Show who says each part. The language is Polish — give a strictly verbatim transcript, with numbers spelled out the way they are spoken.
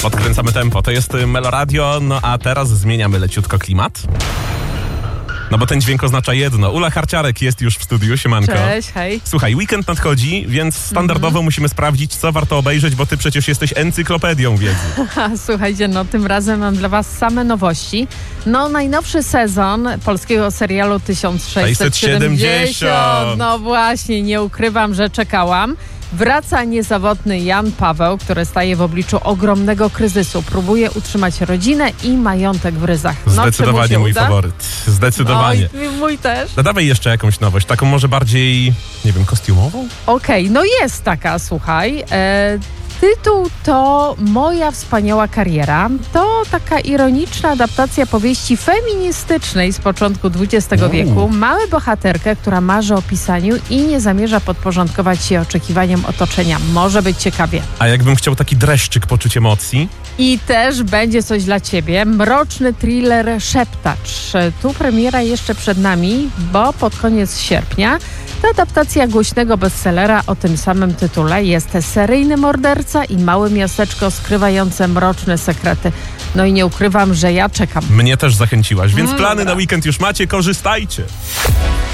Speaker 1: Podkręcamy tempo. To jest Meloradio, no a teraz zmieniamy leciutko klimat. No bo ten dźwięk oznacza jedno. Ula Harciarek jest już w studiu, siemanko.
Speaker 2: Cześć, hej.
Speaker 1: Słuchaj, weekend nadchodzi, więc standardowo mm-hmm. musimy sprawdzić, co warto obejrzeć, bo ty przecież jesteś encyklopedią wiedzy.
Speaker 2: Słuchajcie, no tym razem mam dla was same nowości. No najnowszy sezon polskiego serialu tysiąc sześćset siedemdziesiąt. No właśnie, nie ukrywam, że czekałam. Wraca niezawodny Jan Paweł, który staje w obliczu ogromnego kryzysu. Próbuje utrzymać rodzinę i majątek w ryzach. No,
Speaker 1: Zdecydowanie mój uda? faworyt. Zdecydowanie.
Speaker 2: No i mój też.
Speaker 1: No dawaj jeszcze jakąś nowość, taką może bardziej, nie wiem, kostiumową?
Speaker 2: Okej, okay, no jest taka, słuchaj. E, tytuł to Moja wspaniała kariera. To taka ironiczna adaptacja powieści feministycznej z początku dwudziestego wieku. Mamy bohaterkę, która marzy o pisaniu i nie zamierza podporządkować się oczekiwaniom otoczenia. Może być ciekawie.
Speaker 1: A jakbym chciał taki dreszczyk poczuć emocji?
Speaker 2: I też będzie coś dla ciebie. Mroczny thriller Szeptacz. Tu premiera jeszcze przed nami, bo pod koniec sierpnia. Ta adaptacja głośnego bestsellera o tym samym tytule. Jest seryjny morderca i małe miasteczko skrywające mroczne sekrety. No i nie ukrywam, że ja czekam.
Speaker 1: Mnie też zachęciłaś, więc
Speaker 2: Mm,
Speaker 1: plany
Speaker 2: dobra.
Speaker 1: na weekend już macie, korzystajcie.